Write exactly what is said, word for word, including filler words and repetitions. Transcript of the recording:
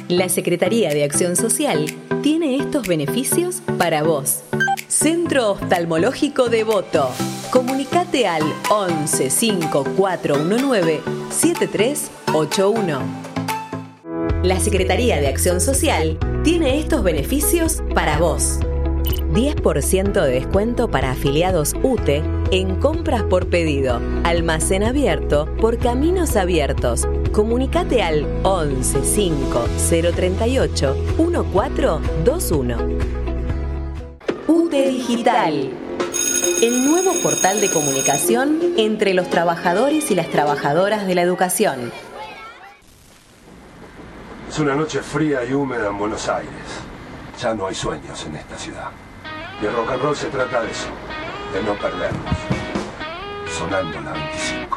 La Secretaría de Acción Social tiene estos beneficios para vos. Centro Oftalmológico Devoto. Comunicate al once cinco cuatro uno nueve siete tres ocho uno. La Secretaría de Acción Social tiene estos beneficios para vos. diez por ciento de descuento para afiliados U T E en compras por pedido. Almacén abierto por Caminos Abiertos. Comunicate al once cinco cero treinta y ocho catorce veintiuno. U T E Digital. El nuevo portal de comunicación entre los trabajadores y las trabajadoras de la educación. Es una noche fría y húmeda en Buenos Aires. Ya no hay sueños en esta ciudad. Y el rock and roll se trata de eso, de no perdernos. Sonando la veinticinco.